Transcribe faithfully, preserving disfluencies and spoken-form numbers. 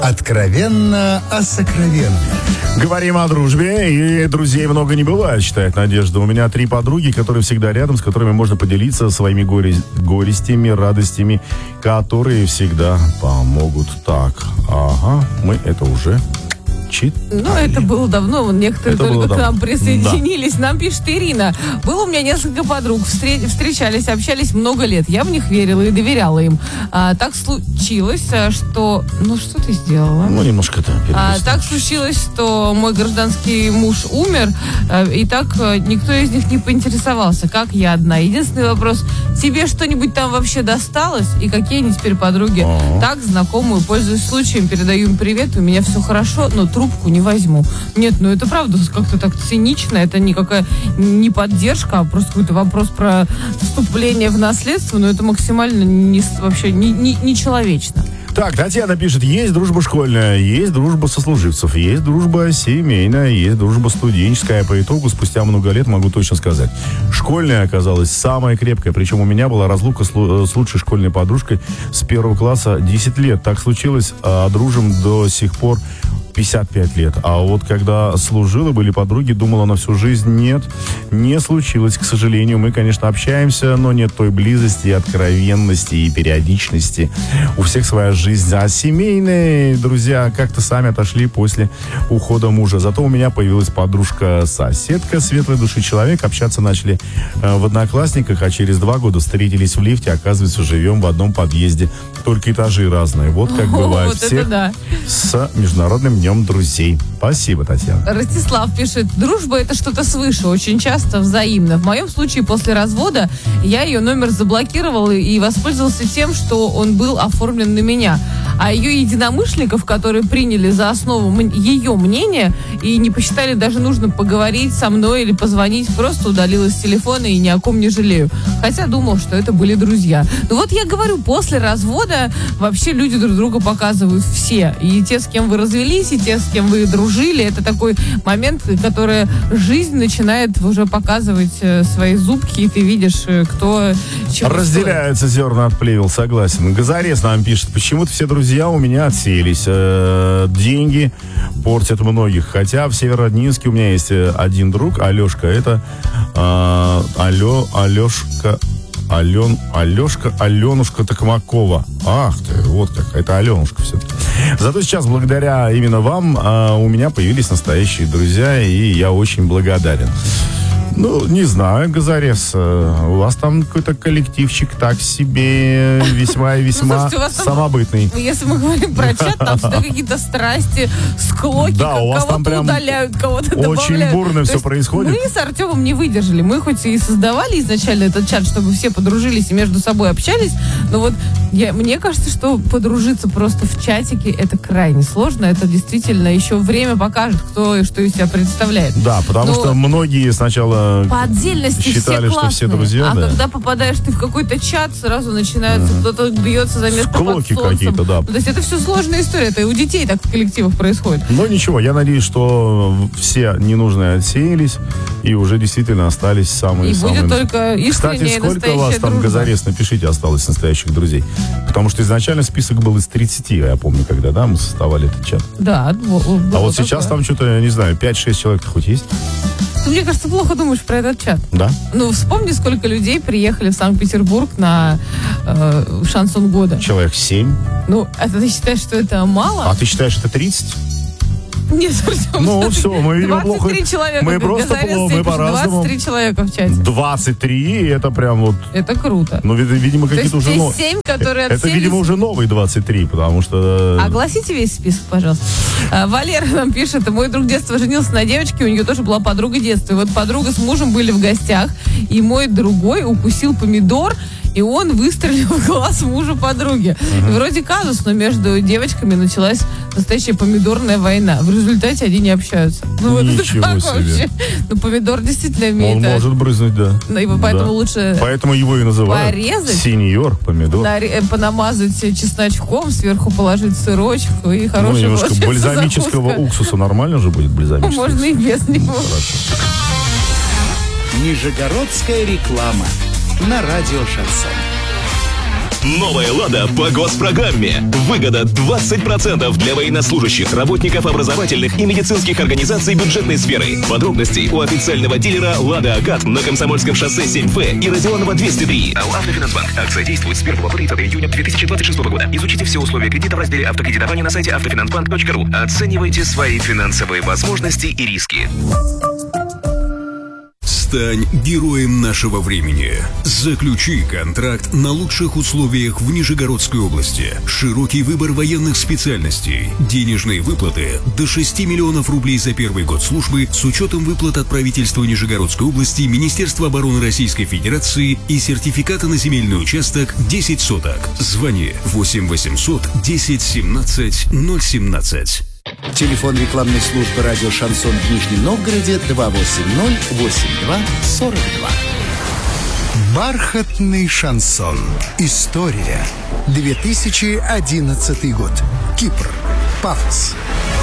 Откровенно о сокровенном. Говорим о дружбе, и друзей много не бывает, считает Надежда. У меня три подруги, которые всегда рядом, с которыми можно поделиться своими горе... горестями, радостями, которые всегда помогут. Так, ага, мы это уже... читали. Ну, это было давно, вон некоторые Это только к давно. нам присоединились. Да. Нам пишет Ирина. Было у меня несколько подруг, встр- встречались, общались много лет. Я в них верила и доверяла им. А, так случилось, что... Ну, что ты сделала? Ну, немножко это а, Так случилось, что мой гражданский муж умер, а, и так а, никто из них не поинтересовался, как я одна. Единственный вопрос, тебе что-нибудь там вообще досталось? И какие они теперь подруги? А-а-а. Так, знакомую, пользуясь случаем, передаю им привет, у меня все хорошо, но трубку не возьму. Нет, ну это правда как-то так цинично, это никакая не поддержка, а просто какой-то вопрос про вступление в наследство, но это максимально не, вообще не, не, не человечно. Так, Татьяна пишет, есть дружба школьная, есть дружба сослуживцев, есть дружба семейная, есть дружба студенческая. По итогу, спустя много лет могу точно сказать, школьная оказалась самая крепкая. Причем у меня была разлука с, с лучшей школьной подружкой с первого класса десять лет. Так случилось, а дружим до сих пор пятьдесят пять лет. А вот когда служила, были подруги, думала на всю жизнь. Нет, не случилось, к сожалению. Мы, конечно, общаемся, но нет той близости, откровенности и периодичности. У всех своя жизнь. А семейные друзья как-то сами отошли после ухода мужа. Зато у меня появилась подружка-соседка, светлой души человек. Общаться начали э, в Одноклассниках, а через два года встретились в лифте. Оказывается, живем в одном подъезде. Только этажи разные. Вот как бывает. Вот всех да. с Международным днем друзей. Спасибо, Татьяна. Ростислав пишет, дружба это что-то свыше, очень часто взаимно. В моем случае после развода я ее номер заблокировал и воспользовался тем, что он был оформлен на меня. А ее единомышленников, которые приняли за основу ее мнение и не посчитали даже нужно поговорить со мной или позвонить, просто удалила с телефона и ни о ком не жалею. Хотя думал, что это были друзья. Ну вот я говорю, после развода вообще люди друг друга показывают все. И те, с кем вы развелись, и те, с кем вы дружили. Это такой момент, который жизнь начинает уже показывать свои зубки, и ты видишь, кто чего разделяются стоит. Зерна от плевел, согласен. Газорез нам пишет, почему-то все друзья у меня отсеялись. Э, деньги портят многих. Хотя в Северодвинске у меня есть один друг, Алешка. Это э, Алё, Алешка... Ален, Алешка, Аленушка Токмакова. Ах ты, вот как, это Аленушка все-таки. Зато сейчас, благодаря именно вам, а, у меня появились настоящие друзья, и я очень благодарен. Ну, не знаю, Газарес, у вас там какой-то коллективчик так себе весьма и весьма ну, самобытный. Там, если мы говорим про чат, там всегда какие-то страсти, склоки, да, как у вас кого-то там прям удаляют, кого-то добавляют. Очень бурно все есть происходит. Мы с Артемом не выдержали. Мы хоть и создавали изначально этот чат, чтобы все подружились и между собой общались, но вот я, мне кажется, что подружиться просто в чатике это крайне сложно. Это действительно еще время покажет, кто и что из себя представляет. Да, потому но... что многие сначала по отдельности считали, все что все друзья, а да. когда попадаешь ты в какой-то чат, сразу начинается, uh-huh. кто-то бьется за место Склоки под солнцем. какие-то, да. То есть это все сложная история, это и у детей так в коллективах происходит. Но ничего, я надеюсь, что все ненужные отсеялись и уже действительно остались самые-самые. И самые... будет только искренняя. Кстати, сколько у вас там, Газарес, напишите, осталось настоящих друзей? Потому что изначально список был из тридцати, я помню, когда, да, мы составали этот чат. Да. А вот сейчас там что-то, я не знаю, пять-шесть человек хоть есть? Ты, мне кажется, плохо думаешь про этот чат. Да? Ну, вспомни, сколько людей приехали в Санкт-Петербург на э, шансон года. Человек семь. Ну, это ты считаешь, что это мало? А ты считаешь, это тридцать? Нет, Артем, ну все, мы видим плохо. двадцать три человека. Мы просто плохо, мы по-разному. двадцать три человека в чате. двадцать три, это прям вот... Это круто. Ну, видимо, какие-то уже... То есть семь, которые это, видимо, уже новые двадцать три, потому что... Огласите весь список, пожалуйста. А, Валера нам пишет, мой друг детства женился на девочке, у нее тоже была подруга детства. И вот подруга с мужем были в гостях, и мой другой укусил помидор, и он выстрелил в глаз мужа подруги. Uh-huh. И вроде казус, но между девочками началась настоящая помидорная война. В результате они не общаются. Ну, ничего это как себе. Вообще? Ну, помидор действительно имеет... Он может брызнуть, да. Ну, его, поэтому да. лучше... Поэтому его и называют порезать, сеньор помидор. Наре- понамазать чесночком, сверху положить сырочек и хороший... Ну, немножко бальзамического закуска. Уксуса нормально же будет бальзамического? Можно и без него. Нижегородская реклама на радио Шансон. Новая «Лада» по госпрограмме. Выгода двадцать процентов для военнослужащих, работников образовательных и медицинских организаций бюджетной сферы. Подробности у официального дилера «Лада Агат» на Комсомольском шоссе семь Ф и Родионова двести три. АО «Автофинансбанк». Акция действует с первого по тридцатое июня две тысячи двадцать шестого года. Изучите все условия кредита в разделе «Автокредитование» на сайте автофинансбанк точка ру. Оценивайте свои финансовые возможности и риски. Стань героем нашего времени. Заключи контракт на лучших условиях в Нижегородской области. Широкий выбор военных специальностей. Денежные выплаты до шести миллионов рублей за первый год службы с учетом выплат от правительства Нижегородской области, Министерства обороны Российской Федерации и сертификата на земельный участок десять соток. Звони восемь восемьсот десять семнадцать ноль семнадцать. Телефон рекламной службы радио «Шансон» в Нижнем Новгороде два восемь ноль восемь два сорок два. Бархатный шансон. История. две тысячи одиннадцатый год. Кипр. Пафос.